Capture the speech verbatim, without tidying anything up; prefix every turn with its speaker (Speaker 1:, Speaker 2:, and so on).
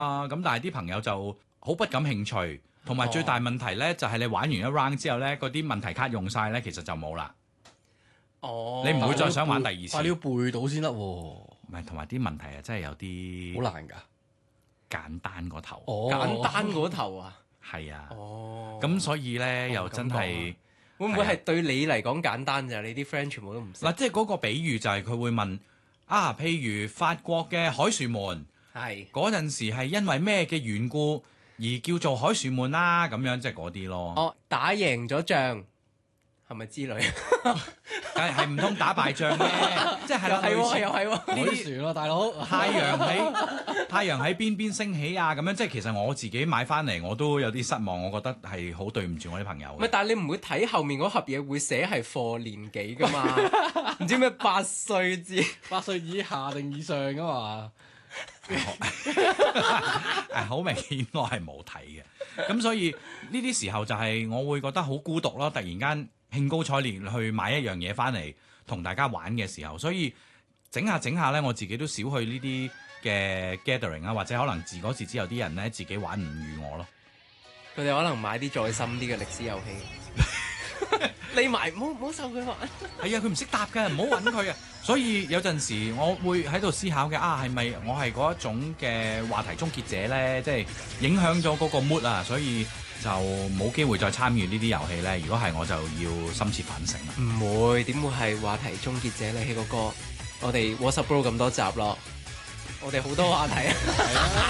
Speaker 1: 啊，咁但係啲朋友就好不感興趣，同埋最大問題咧就係你玩完一 round 之後咧，嗰啲問題卡用晒咧，其實就冇啦。
Speaker 2: 哦，
Speaker 1: 你唔會再想玩第二次。
Speaker 3: 快啲要背到先得喎。
Speaker 1: 唔係，同埋啲問題啊，真係有啲
Speaker 3: 好難㗎。
Speaker 1: 簡單嗰頭。
Speaker 3: 哦，
Speaker 2: 簡單嗰頭啊。
Speaker 1: 係啊。
Speaker 2: 哦。
Speaker 1: 咁所以咧又真係。
Speaker 2: 會唔會係對你嚟講簡單就係你啲 friend 全部都唔識？
Speaker 1: 嗱，即係嗰個比喻就係佢會問啊，譬如法國嘅凱旋門，
Speaker 2: 係
Speaker 1: 嗰陣時係因為咩嘅緣故而叫做凱旋門啦，咁樣即係嗰啲咯。
Speaker 2: 哦，打贏咗仗係咪之類？
Speaker 1: 梗係係唔通打敗仗咩？即係係啦，
Speaker 2: 係喎，
Speaker 1: 類似
Speaker 2: 又係喎。
Speaker 1: 呢
Speaker 3: 啲
Speaker 1: 啲
Speaker 3: 船咯，大佬。
Speaker 1: 太陽喺太陽喺邊邊升起啊，咁樣即係其實我自己買翻嚟我都有啲失望，我覺得係好對唔住我啲朋友嘅。
Speaker 2: 唔係，但係你唔會睇後面嗰盒嘢會寫係貨年紀噶嘛？唔知咩八歲至
Speaker 3: 八歲以下定以上㗎嘛？
Speaker 1: 誒好明顯我係冇睇嘅，咁所以呢啲時候就係我會覺得好孤獨咯。突然間興高采烈去買一樣嘢翻嚟同大家玩嘅時候，所以整下整下咧，我自己都少去呢啲嘅 gathering 啊，或者可能自嗰時之後啲人咧自己玩唔預我咯。
Speaker 2: 佢哋可能買啲再深啲嘅歷史遊戲，匿埋唔好唔好受佢玩。
Speaker 1: 係啊，佢唔識答嘅，唔好揾佢啊。所以有陣時我會喺度思考嘅啊，係咪我係嗰一種嘅話題終結者咧？即係影響咗嗰個 mood 啊，所以就冇機會再參與呢啲遊戲咧。如果係我就要深切反省啦。
Speaker 2: 唔會，點會係話題終結者咧？希哥哥，我哋 WhatsApp Bro 咁多集咯，我哋好多話題啊。